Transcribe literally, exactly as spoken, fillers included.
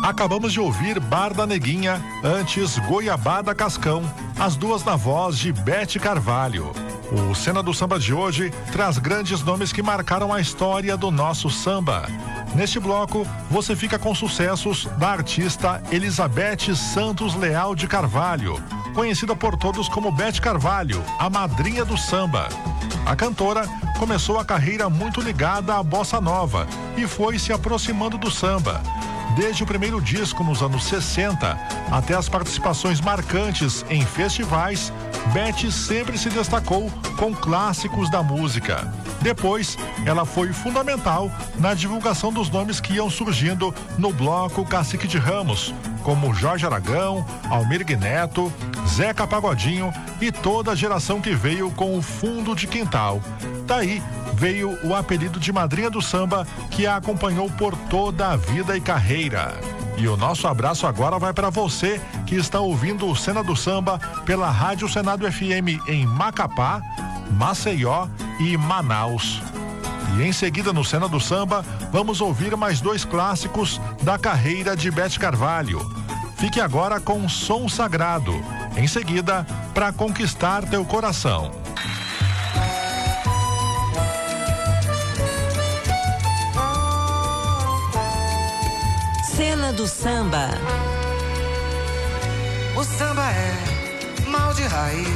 Acabamos de ouvir Bar da Neguinha, antes Goiabada Cascão, as duas na voz de Bete Carvalho. O Cena do Samba de hoje traz grandes nomes que marcaram a história do nosso samba. Neste bloco, você fica com sucessos da artista Elizabeth Santos Leal de Carvalho, conhecida por todos como Bete Carvalho, a madrinha do samba. A cantora começou a carreira muito ligada à bossa nova e foi se aproximando do samba. Desde o primeiro disco nos anos sessenta até as participações marcantes em festivais, Bete sempre se destacou com clássicos da música. Depois, ela foi fundamental na divulgação dos nomes que iam surgindo no bloco Cacique de Ramos, como Jorge Aragão, Almir Neto, Zeca Pagodinho e toda a geração que veio com o fundo de quintal. Daí veio o apelido de madrinha do samba, que a acompanhou por toda a vida e carreira. E o nosso abraço agora vai para você que está ouvindo o Cena do Samba pela Rádio Senado F M em Macapá, Maceió e Manaus. E em seguida no Cena do Samba, vamos ouvir mais dois clássicos da carreira de Bete Carvalho. Fique agora com Som Sagrado. Em seguida, Pra Conquistar Teu Coração. Cena do Samba. O samba é mal de raiz,